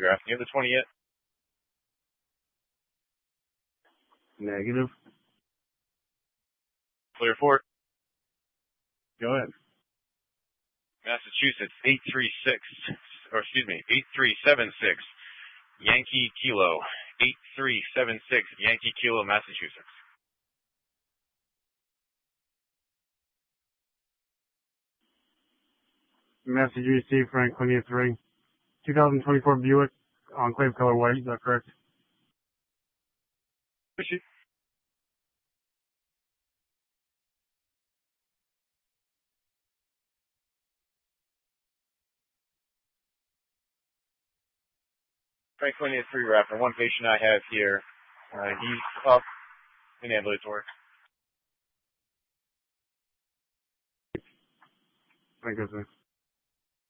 Graph. Do you have the 20 yet? Negative. Clear for it. Go ahead. Massachusetts, 8376, Yankee Kilo, 8376, Yankee Kilo, Massachusetts. Message received, Franklin 3. 2024 Buick Enclave color white, is that correct? Franklin 3 Raptor. One patient I have here, he's up in ambulatory. Thank you, sir.